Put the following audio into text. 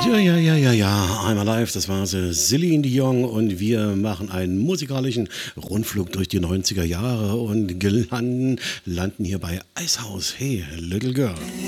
Ja, ja, ja, ja, ja. I'm Alive, das war sie, Celine Dion und wir machen einen musikalischen Rundflug durch die 90er Jahre und landen hier bei Eishaus. Hey, Little Girl.